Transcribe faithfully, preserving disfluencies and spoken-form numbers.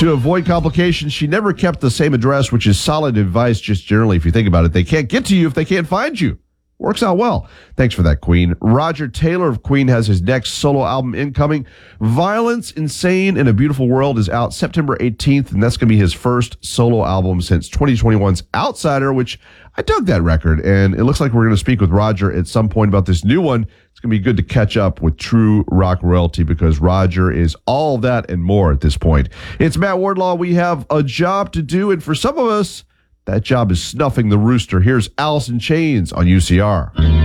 To avoid complications, she never kept the same address, which is solid advice just generally if you think about it. They can't get to you if they can't find you. Works out well. Thanks for that, Queen. Roger Taylor of Queen has his next solo album incoming. Violence, Insane, and A Beautiful World is out September eighteenth, and that's going to be his first solo album since twenty twenty-one's Outsider, which I dug that record, and it looks like we're going to speak with Roger at some point about this new one. It's going to be good to catch up with true rock royalty because Roger is all that and more at this point. It's Matt Wardlaw. We have a job to do, and for some of us, that job is snuffing the rooster. Here's Alice in Chains on U C R.